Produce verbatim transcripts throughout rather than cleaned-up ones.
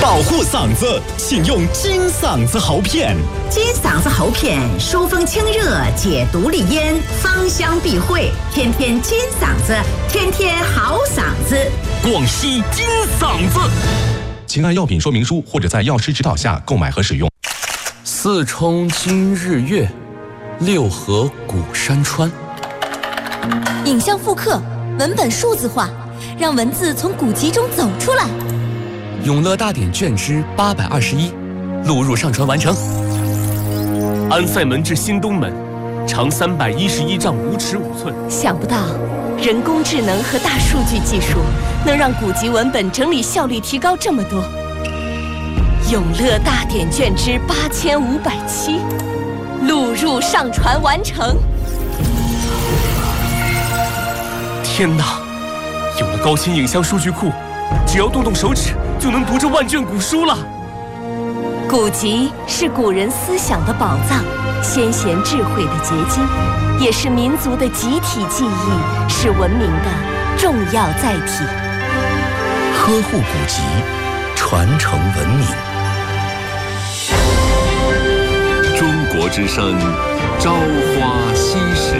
保护嗓子，请用金嗓子喉片。 金嗓子喉片疏风清热，解毒利咽，芳香避秽，天天金嗓子，天天好嗓子。 广西金嗓子， 请按药品说明书或者在药师指导下购买和使用。 四冲今日月，六合古山川。 影像复刻，文本数字化，让文字从古籍中走出来。 永乐大典卷之八百二十一，录入上传完成。 安塞门至新东门，长三百一十一丈五尺五寸。 想不到，人工智能和大数据技术能让古籍文本整理效率提高这么多。永乐大典卷之八千五百七，录入上传完成。 天哪！有了高清影像数据库，只要动动手指就能读这万卷古书了。 古籍是古人思想的宝藏，先贤智慧的结晶，也是民族的集体记忆，是文明的重要载体。 呵护古籍，传承文明。 中国之声，朝花夕拾。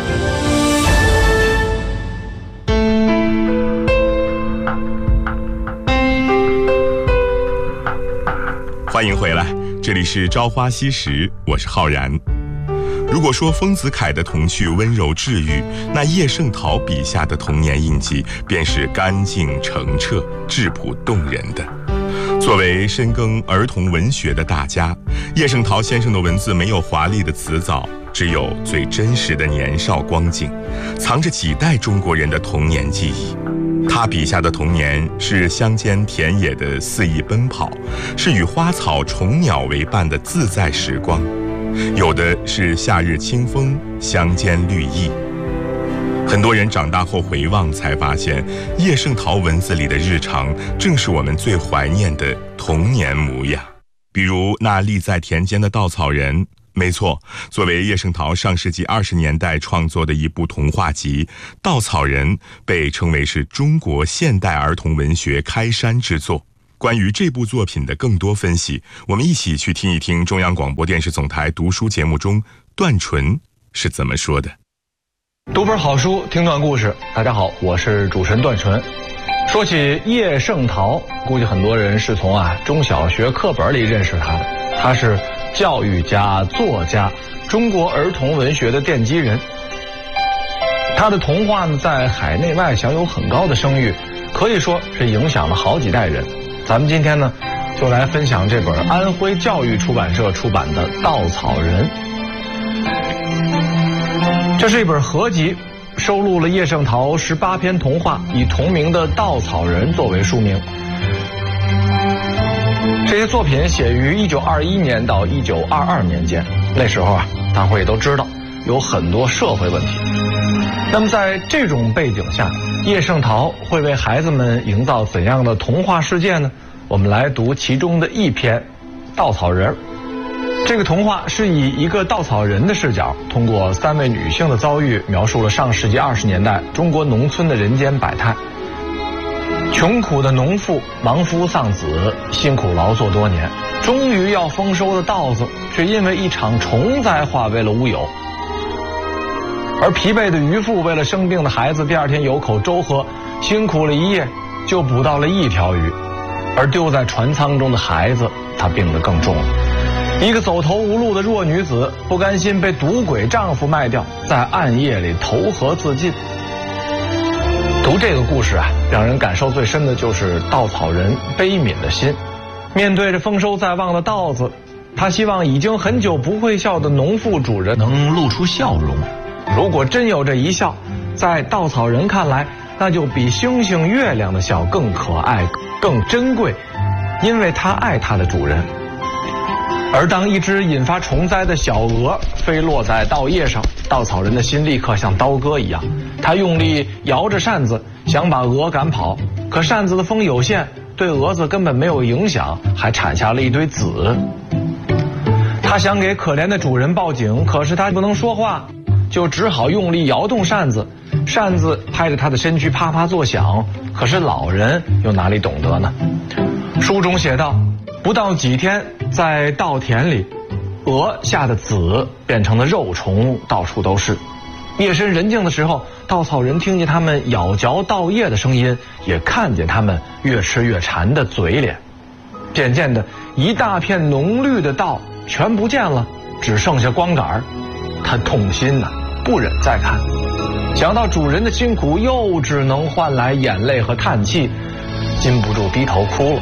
欢迎回来，这里是朝花夕拾，我是浩然。如果说丰子恺的童趣温柔治愈，那叶圣陶笔下的童年印记便是干净澄澈、质朴动人的。作为深耕儿童文学的大家，叶圣陶先生的文字没有华丽的辞藻，只有最真实的年少光景，藏着几代中国人的童年记忆。他笔下的童年是乡间田野的肆意奔跑，是与花草虫鸟为伴的自在时光，有的是夏日清风，乡间绿意。很多人长大后回望，才发现叶圣陶文字里的日常正是我们最怀念的童年模样。比如那立在田间的稻草人，没错，作为叶圣陶上世纪二十年代创作的一部童话集，《稻草人》被称为是中国现代儿童文学开山之作。关于这部作品的更多分析，我们一起去听一听中央广播电视总台读书节目中段纯是怎么说的。 读本好书，听段故事。大家好，我是主持人段纯。说起叶圣陶，估计很多人是从啊中小学课本里认识他的。他是教育家、作家，中国儿童文学的奠基人。他的童话呢，在海内外享有很高的声誉，可以说是影响了好几代人。咱们今天呢，就来分享这本安徽教育出版社出版的《稻草人》。这是一本合集，收录了叶圣陶十八篇童话，以同名的《稻草人》作为书名。这些作品写于一九二一年到一九二二年间，那时候啊，大伙也都知道有很多社会问题。那么在这种背景下，叶圣陶会为孩子们营造怎样的童话世界呢？我们来读其中的一篇《稻草人》。这个童话是以一个稻草人的视角，通过三位女性的遭遇，描述了上世纪二十年代中国农村的人间百态。穷苦的农妇亡夫丧子，辛苦劳作多年，终于要丰收的稻子，却因为一场虫灾化为了乌有。而疲惫的渔妇为了生病的孩子第二天有口粥喝，辛苦了一夜就捕到了一条鱼，而丢在船舱中的孩子，他病得更重了。一个走投无路的弱女子，不甘心被赌鬼丈夫卖掉，在暗夜里投河自尽。读这个故事啊，让人感受最深的就是稻草人悲悯的心。面对着丰收在望的稻子，他希望已经很久不会笑的农妇主人能露出笑容。如果真有这一笑，在稻草人看来，那就比星星月亮的笑更可爱、更珍贵，因为他爱他的主人。而当一只引发虫灾的小蛾飞落在稻叶上，稻草人的心立刻像刀割一样，他用力摇着扇子，想把蛾赶跑，可扇子的风有限，对蛾子根本没有影响，还产下了一堆籽。他想给可怜的主人报警，可是他不能说话，就只好用力摇动扇子，扇子拍着他的身躯啪啪作响，可是老人又哪里懂得呢？ 书中写道，不到几天，在稻田里，鹅下的籽变成了肉虫，到处都是。夜深人静的时候，稻草人听见它们咬嚼稻叶的声音，也看见它们越吃越馋的嘴脸。渐渐的，一大片浓绿的稻全不见了，只剩下光杆儿。他痛心呐、啊，不忍再看。想到主人的辛苦，又只能换来眼泪和叹气，禁不住低头哭了。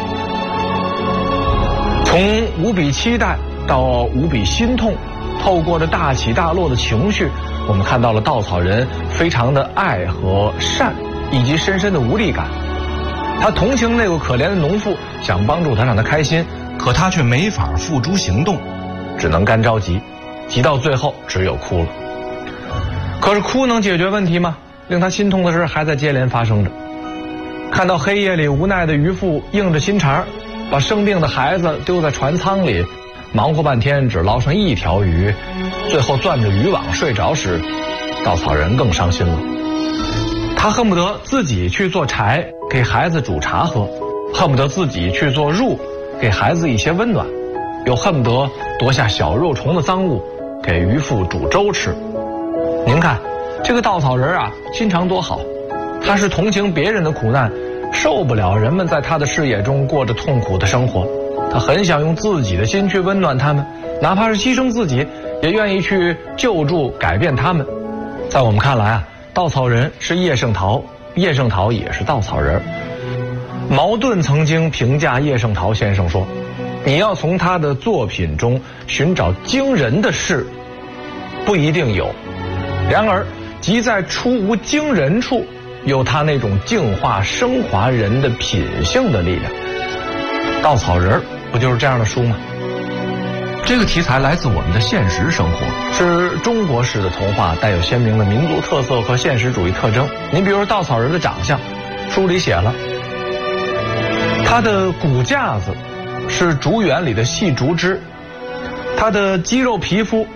从无比期待到无比心痛，透过着大起大落的情绪，我们看到了稻草人非常的爱和善，以及深深的无力感。他同情那个可怜的农妇，想帮助他，让他开心，可他却没法付诸行动，只能干着急，急到最后只有哭了。可是哭能解决问题吗？令他心痛的事还在接连发生着。看到黑夜里无奈的渔妇硬着心肠，把生病的孩子丢在船舱里，忙活半天只捞上一条鱼，最后攥着渔网睡着时，稻草人更伤心了。他恨不得自己去做柴，给孩子煮茶喝，恨不得自己去做褥，给孩子一些温暖，又恨不得夺下小肉虫的赃物，给渔妇煮粥吃。您看，这个稻草人啊，心肠多好，他是同情别人的苦难，受不了人们在他的视野中过着痛苦的生活，他很想用自己的心去温暖他们，哪怕是牺牲自己，也愿意去救助改变他们。在我们看来啊，稻草人是叶圣陶，叶圣陶也是稻草人。茅盾曾经评价叶圣陶先生说，你要从他的作品中寻找惊人的事，不一定有，然而即在出无惊人处，有他那种净化升华人的品性的力量。稻草人不就是这样的书吗？这个题材来自我们的现实生活，是中国式的童话，带有鲜明的民族特色和现实主义特征。您比如稻草人的长相，书里写了，他的骨架子是竹园里的细竹枝，他的肌肉皮肤